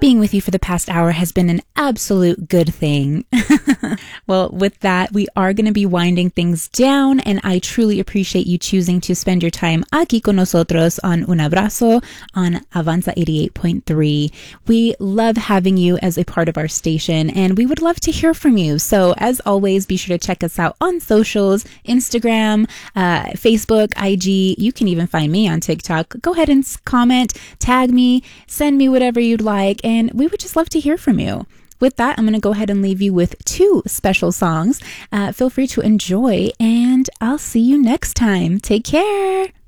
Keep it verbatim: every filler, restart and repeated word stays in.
Being with you for the past hour has been an absolute good thing. Well, with that, we are going to be winding things down, and I truly appreciate you choosing to spend your time aquí con nosotros on Un Abrazo on Avanza eighty-eight point three. We love having you as a part of our station, and we would love to hear from you. So as always, be sure to check us out on socials, Instagram, uh, Facebook, I G. You can even find me on TikTok. Go ahead and comment, tag me, send me whatever you'd like, and we would just love to hear from you. With that, I'm going to go ahead and leave you with two special songs. Uh, feel free to enjoy, and I'll see you next time. Take care.